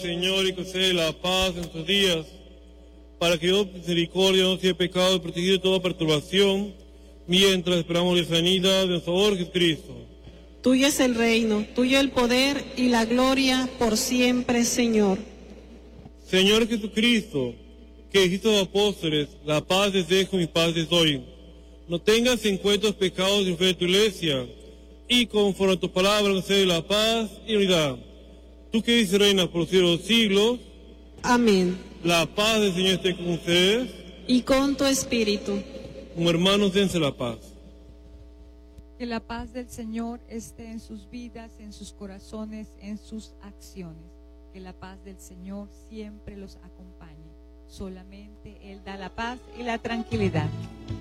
Señor, y concede la paz en sus días, para que Dios misericordia no sea pecado y protegido de toda perturbación, mientras esperamos la sanidad de nuestro Señor Jesucristo. Tuyo es el reino, tuyo el poder y la gloria por siempre, Señor. Señor Jesucristo, que dijiste a los apóstoles, la paz les dejo, mi paz les doy. No tengas en cuenta los pecados y fe de tu iglesia, y conforme a tu palabra concede la paz y unidad. Tú que dices reina por los siglos de los siglos. Amén. La paz del Señor esté con ustedes. Y con tu espíritu. Como hermanos, dense la paz. Que la paz del Señor esté en sus vidas, en sus corazones, en sus acciones. Que la paz del Señor siempre los acompañe. Solamente Él da la paz y la tranquilidad.